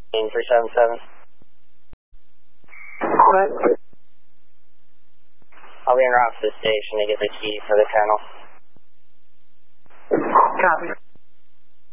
377. What? I'll be en route to the station to get the key for the kennel. Copy.